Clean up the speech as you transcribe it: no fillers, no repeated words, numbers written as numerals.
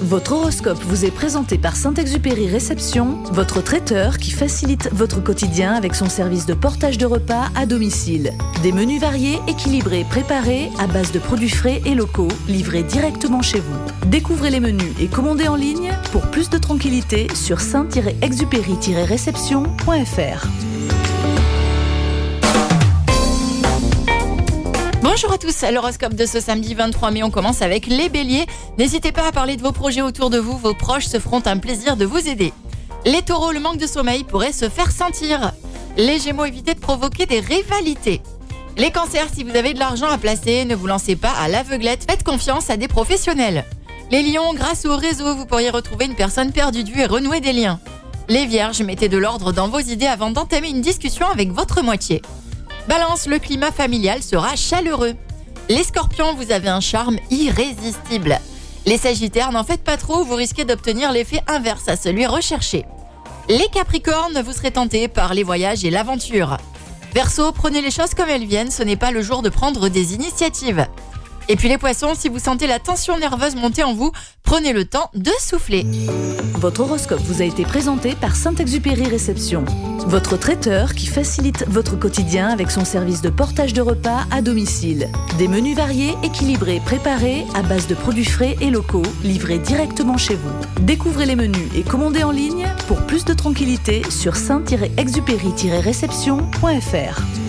Votre horoscope vous est présenté par Saint-Exupéry Réception, votre traiteur qui facilite votre quotidien avec son service de portage de repas à domicile. Des menus variés, équilibrés, préparés à base de produits frais et locaux, livrés directement chez vous. Découvrez les menus et commandez en ligne pour plus de tranquillité sur saint-exupéry-réception.fr. Bonjour à tous, l'horoscope de ce samedi 23 mai, on commence avec les béliers. N'hésitez pas à parler de vos projets autour de vous, vos proches se feront un plaisir de vous aider. Les taureaux, le manque de sommeil pourrait se faire sentir. Les gémeaux, évitez de provoquer des rivalités. Les cancers, si vous avez de l'argent à placer, ne vous lancez pas à l'aveuglette, faites confiance à des professionnels. Les lions, grâce au réseau, vous pourriez retrouver une personne perdue de vue et renouer des liens. Les vierges, mettez de l'ordre dans vos idées avant d'entamer une discussion avec votre moitié. Balance, le climat familial sera chaleureux. Les scorpions, vous avez un charme irrésistible. Les sagittaires, n'en faites pas trop, vous risquez d'obtenir l'effet inverse à celui recherché. Les capricornes, vous serez tentés par les voyages et l'aventure. Verseau, prenez les choses comme elles viennent, ce n'est pas le jour de prendre des initiatives. Et puis les poissons, si vous sentez la tension nerveuse monter en vous, prenez le temps de souffler. Votre horoscope vous a été présenté par Saint-Exupéry Réception, votre traiteur qui facilite votre quotidien avec son service de portage de repas à domicile. Des menus variés, équilibrés, préparés à base de produits frais et locaux, livrés directement chez vous. Découvrez les menus et commandez en ligne pour plus de tranquillité sur saint-exupéry-réception.fr.